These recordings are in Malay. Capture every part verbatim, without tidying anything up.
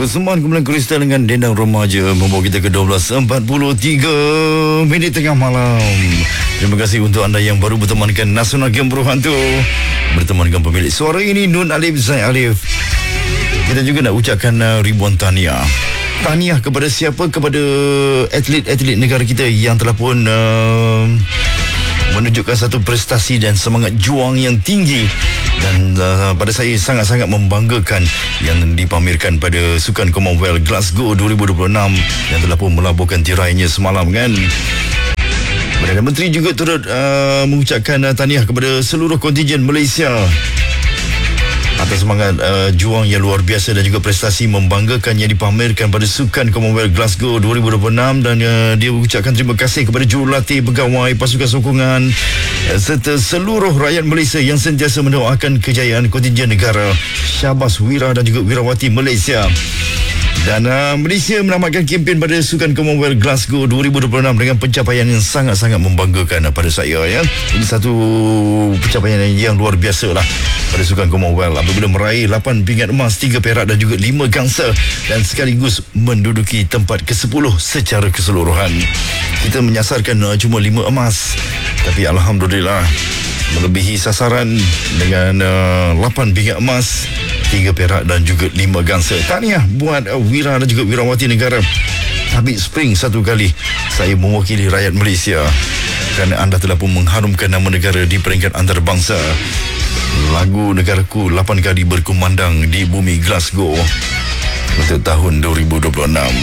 Persembahan kumpulan Kristal dengan Dendang Remaja membawa kita ke dua belas empat puluh tiga minit tengah malam. Terima kasih untuk anda yang baru bertemankan Nasional Game Berhantu. Bertemankan pemilik suara ini Nun Alif Zaid Alif. Kita juga nak ucapkan uh, ribuan tahniah. Tahniah kepada siapa? Kepada atlet-atlet negara kita yang telah pun uh, menunjukkan satu prestasi dan semangat juang yang tinggi. Dan uh, pada saya sangat-sangat membanggakan yang dipamerkan pada Sukan Commonwealth Glasgow dua ribu dua puluh enam yang telah pun melaburkan tirainya semalam kan. Perdana Menteri juga turut uh, mengucapkan uh, tahniah kepada seluruh kontingen Malaysia atas semangat uh, juang yang luar biasa dan juga prestasi membanggakan yang dipamerkan pada Sukan Commonwealth Glasgow dua ribu dua puluh enam. Dan uh, dia mengucapkan terima kasih kepada jurulatih, pegawai, pasukan sokongan uh, serta seluruh rakyat Malaysia yang sentiasa mendoakan kejayaan kontingen negara. Syabas Wira dan juga Wirawati Malaysia. Dan uh, Malaysia menamatkan kempen pada Sukan Commonwealth Glasgow dua ribu dua puluh enam dengan pencapaian yang sangat-sangat membanggakan pada saya ya. Ini satu pencapaian yang luar biasa lah pada Sukan Commonwealth apabila meraih lapan pingat emas, tiga perak dan juga lima gangsa dan sekaligus menduduki tempat kesepuluh secara keseluruhan. Kita menyasarkan uh, cuma lima emas, tapi alhamdulillah melebihi sasaran dengan uh, lapan pingat emas, tiga perak dan juga lima gangsa. Tahniah buat uh, Wira dan juga Wirawati negara. Habis spring satu kali saya mewakili rakyat Malaysia kerana anda telah pun mengharumkan nama negara di peringkat antarabangsa. Lagu negaraku lapan kali berkumandang di bumi Glasgow untuk tahun dua ribu dua puluh enam.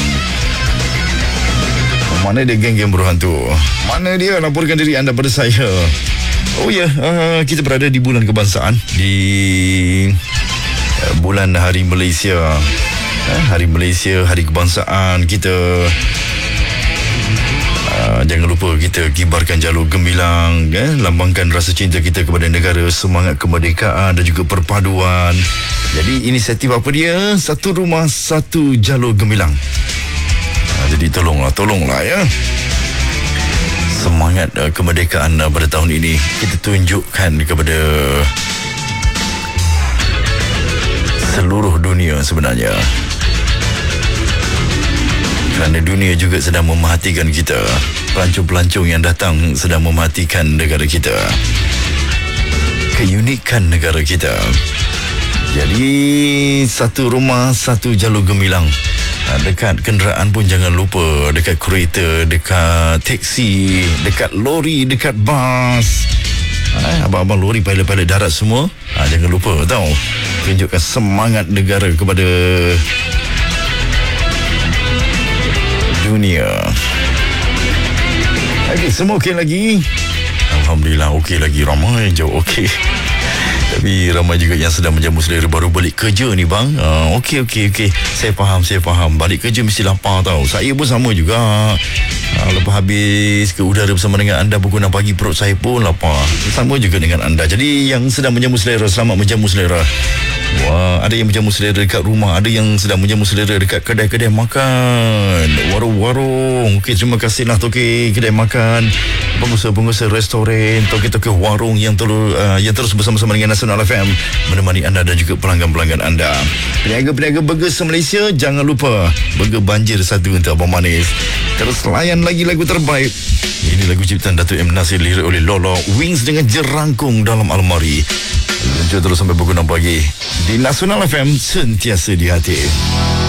Mana dia geng-geng berhantu? Mana dia? Laporkan diri anda pada saya. Oh ya, yeah, uh, kita berada di bulan kebangsaan, di uh, bulan Hari Malaysia. uh, Hari Malaysia, Hari Kebangsaan kita. Uh, jangan lupa kita kibarkan jalur gemilang, eh, lambangkan rasa cinta kita kepada negara, semangat kemerdekaan dan juga perpaduan. Jadi inisiatif apa dia? Satu rumah, satu jalur gemilang. Uh, jadi tolonglah, tolonglah ya. Semangat uh, kemerdekaan uh, pada tahun ini kita tunjukkan kepada seluruh dunia sebenarnya. Kerana dunia juga sedang memerhatikan kita. Pelancong-pelancong yang datang sedang memerhatikan negara kita, keunikan negara kita. Jadi satu rumah, satu jalur gemilang. Dekat kenderaan pun jangan lupa, dekat kereta, dekat teksi, dekat lori, dekat bas, ha, abang-abang lori, pilot-pilot darat semua, ha, jangan lupa tau, tunjukkan semangat negara kepada dunia. Okey, semua okey lagi? Alhamdulillah okey lagi, ramai je okey. Tapi ramai juga yang sedang menjamu selera baru balik kerja ni bang. uh, Okey okey okey, saya faham, saya faham. Balik kerja mesti lapar tau. Saya pun sama juga. uh, Lepas habis ke udara bersama dengan anda pukul enam pagi, perut saya pun lapar. Sama juga dengan anda. Jadi yang sedang menjamu selera, selamat menjamu selera. Wah, ada yang menjamu selera dekat rumah, ada yang sedang menjamu selera dekat kedai-kedai makan, warung-warung. Okey, terima kasih lah toki kedai makan, pengusaha-pengusaha restoran, toki-toki warung yang terus uh, yang terus bersama-sama dengan Nasional F M menemani anda dan juga pelanggan-pelanggan anda. Peniaga-peniaga burger se-Malaysia, jangan lupa burger banjir satu untuk Abang Manis. Terus layan lagi lagu terbaik. Ini lagu ciptaan Datuk M. Nasir, lirik oleh Lolo, Wings dengan Jerangkung dalam Almari. Lanjut terus sampai pukul enam pagi di Nasional F M, sentiasa di hati.